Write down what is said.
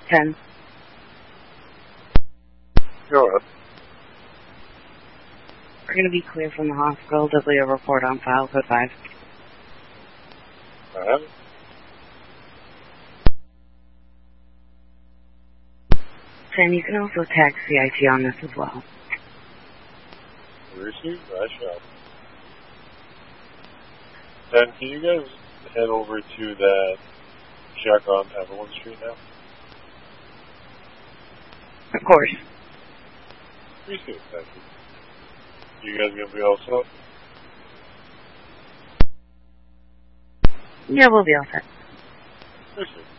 10. Go ahead. We're going to be clear from the hospital. There'll be a report on file, code 5. I have it. 10, you can also tag CIT on this as well. Received? I shall. 10, can you guys head over to that shack on Evelyn Street now? Of course. Received, thank you. You guys gonna be all set? Yeah, we'll be all set. Received.